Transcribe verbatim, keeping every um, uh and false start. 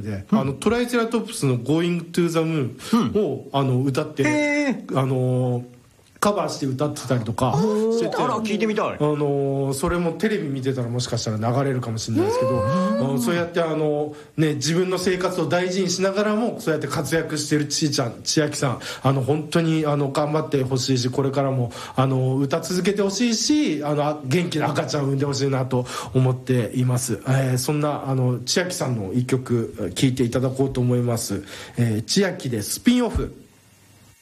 で、うん、あのトライセラトプスの Going to the Moon を、うん、あの歌って、あのカバーして歌ってたりとかしてて、 あら聞いてみたい。あのそれもテレビ見てたらもしかしたら流れるかもしれないですけど、そうやってあの、ね、自分の生活を大事にしながらもそうやって活躍してるちいちゃん、千秋さん、あの本当にあの頑張ってほしいし、これからもあの歌続けてほしいし、あの元気な赤ちゃんを産んでほしいなと思っています。えー、そんなあの千秋さんの一曲聴いていただこうと思います。えー、千秋でスピンオフ。